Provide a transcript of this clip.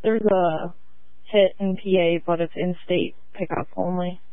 There's a hit in PA, but it's in-state pickup only.